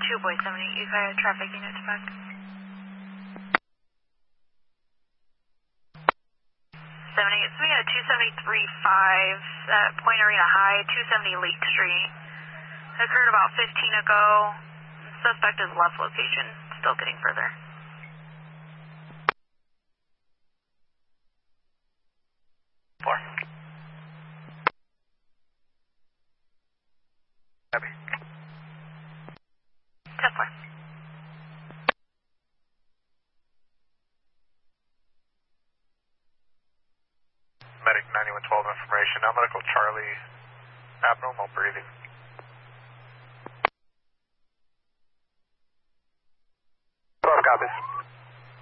2 Boy 70, you got a traffic unit to back. 70, it's me at 273.5 at Point Arena High, 270 Lake Street. Occurred about 15 ago. Suspect is left location, still getting further. Four. Copy. 10-4. Medic 9112 information. Now medical Charlie, abnormal breathing.